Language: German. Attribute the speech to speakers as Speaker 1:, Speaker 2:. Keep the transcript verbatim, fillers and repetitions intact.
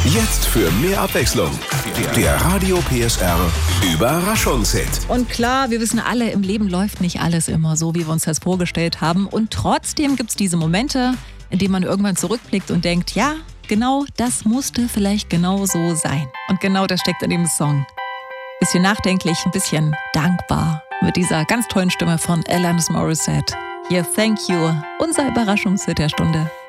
Speaker 1: Jetzt für mehr Abwechslung. Der Radio P S R Überraschungshit.
Speaker 2: Und klar, wir wissen alle, im Leben läuft nicht alles immer so, wie wir uns das vorgestellt haben. Und trotzdem gibt es diese Momente, in denen man irgendwann zurückblickt und denkt, ja, genau das musste vielleicht genau so sein. Und genau das steckt in dem Song. Bisschen nachdenklich, ein bisschen dankbar mit dieser ganz tollen Stimme von Alanis Morissette. Hier, Thank You, unser Überraschungshit der Stunde.